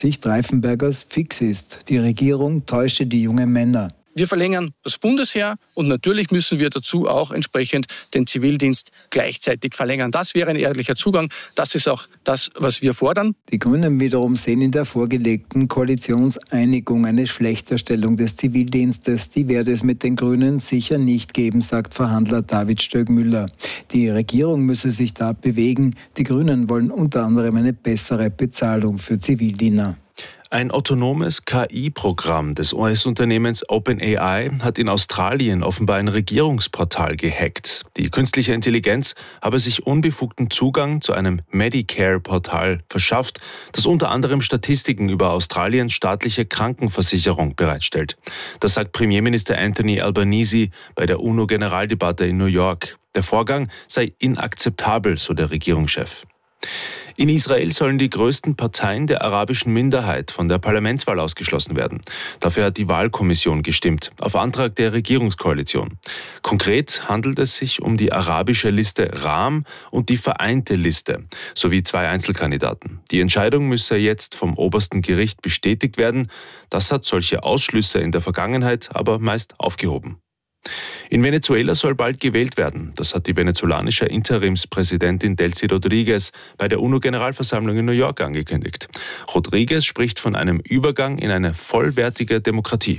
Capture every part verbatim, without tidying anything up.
Sicht Reifenbergers fix ist. Die Regierung täuschte die jungen Männer. Wir verlängern das Bundesheer und natürlich müssen wir dazu auch entsprechend den Zivildienst gleichzeitig verlängern. Das wäre ein ehrlicher Zugang. Das ist auch das, was wir fordern. Die Grünen wiederum sehen in der vorgelegten Koalitionseinigung eine Schlechterstellung des Zivildienstes. Die werde es mit den Grünen sicher nicht geben, sagt Verhandler David Stöckmüller. Die Regierung müsse sich da bewegen. Die Grünen wollen unter anderem eine bessere Bezahlung für Zivildiener. Ein autonomes K I-Programm des U S-Unternehmens OpenAI hat in Australien offenbar ein Regierungsportal gehackt. Die künstliche Intelligenz habe sich unbefugten Zugang zu einem Medicare-Portal verschafft, das unter anderem Statistiken über Australiens staatliche Krankenversicherung bereitstellt. Das sagt Premierminister Anthony Albanese bei der UNO-Generaldebatte in New York. Der Vorgang sei inakzeptabel, so der Regierungschef. In Israel sollen die größten Parteien der arabischen Minderheit von der Parlamentswahl ausgeschlossen werden. Dafür hat die Wahlkommission gestimmt, auf Antrag der Regierungskoalition. Konkret handelt es sich um die arabische Liste Ram und die Vereinte Liste sowie zwei Einzelkandidaten. Die Entscheidung müsse jetzt vom obersten Gericht bestätigt werden. Das hat solche Ausschlüsse in der Vergangenheit aber meist aufgehoben. In Venezuela soll bald gewählt werden. Das hat die venezolanische Interimspräsidentin Delcy Rodríguez bei der UNO-Generalversammlung in New York angekündigt. Rodríguez spricht von einem Übergang in eine vollwertige Demokratie.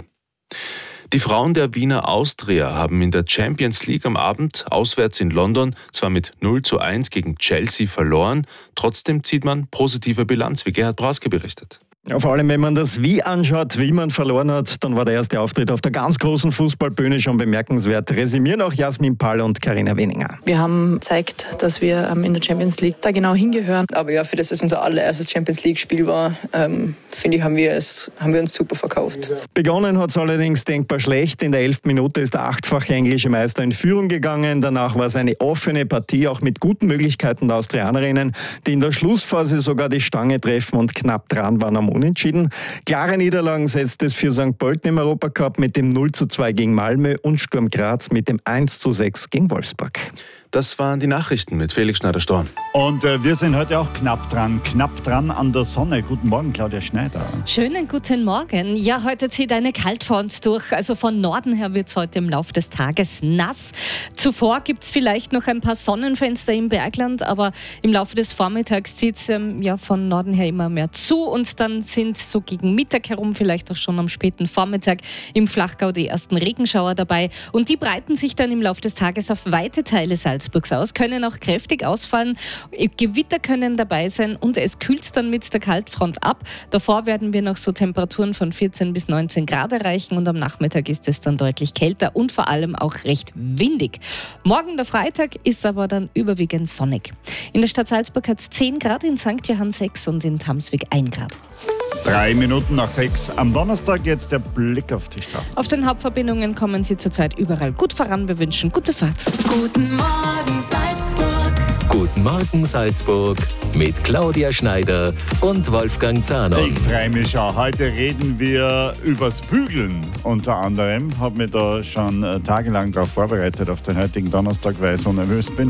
Die Frauen der Wiener Austria haben in der Champions League am Abend auswärts in London zwar mit null zu eins gegen Chelsea verloren, trotzdem zieht man positive Bilanz, wie Gerhard Brauske berichtet. Ja, vor allem, wenn man das Wie anschaut, wie man verloren hat, dann war der erste Auftritt auf der ganz großen Fußballbühne schon bemerkenswert. Resümieren auch Jasmin Pall und Carina Weninger. Wir haben gezeigt, dass wir in der Champions League da genau hingehören. Aber ja, für das es unser allererstes Champions League-Spiel war, ähm, finde ich, haben wir, es, haben wir uns super verkauft. Begonnen hat es allerdings denkbar schlecht. In der elften Minute ist der achtfache englische Meister in Führung gegangen. Danach war es eine offene Partie, auch mit guten Möglichkeiten der Austrianerinnen, die in der Schlussphase sogar die Stange treffen und knapp dran waren am Unentschieden. Klare Niederlagen setzt es für Sankt Pölten im Europacup mit dem null zu zwei gegen Malmö und Sturm Graz mit dem eins zu sechs gegen Wolfsburg. Das waren die Nachrichten mit Felix Schneider-Storm. Und äh, wir sind heute auch knapp dran, knapp dran an der Sonne. Guten Morgen, Claudia Schneider. Schönen guten Morgen. Ja, heute zieht eine Kaltfront durch. Also von Norden her wird es heute im Laufe des Tages nass. Zuvor gibt es vielleicht noch ein paar Sonnenfenster im Bergland, aber im Laufe des Vormittags zieht es ähm, ja, von Norden her immer mehr zu. Und dann sind so gegen Mittag herum, vielleicht auch schon am späten Vormittag, im Flachgau die ersten Regenschauer dabei. Und die breiten sich dann im Laufe des Tages auf weite Teile Salzburgs aus, können auch kräftig ausfallen. Gewitter können dabei sein und es kühlt dann mit der Kaltfront ab. Davor werden wir noch so Temperaturen von vierzehn bis neunzehn Grad erreichen und am Nachmittag ist es dann deutlich kälter und vor allem auch recht windig. Morgen, der Freitag, ist aber dann überwiegend sonnig. In der Stadt Salzburg hat es zehn Grad, in Sankt Johann sechs und in Tamswig ein Grad. Drei Minuten nach sechs am Donnerstag, jetzt der Blick auf die Straße. Auf den Hauptverbindungen kommen Sie zurzeit überall gut voran. Wir wünschen gute Fahrt. Guten Morgen Salzburg. Guten Morgen Salzburg mit Claudia Schneider und Wolfgang Zahner. Ich freue mich schon. Heute reden wir übers Bügeln unter anderem. Habe mich da schon äh, tagelang darauf vorbereitet, auf den heutigen Donnerstag, weil ich so nervös bin.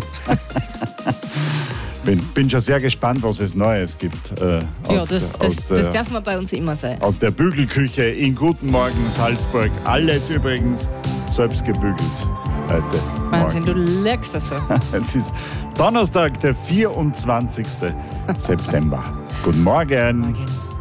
Bin, bin schon sehr gespannt, was es Neues gibt. Äh, aus, ja, das, das, aus, das äh, darf man bei uns immer sein. Aus der Bügelküche in Guten Morgen Salzburg. Alles übrigens selbst gebügelt heute. Wahnsinn, Morgen. du legst das so. Es ist Donnerstag, der vierundzwanzigsten September. Guten Morgen. Morgen.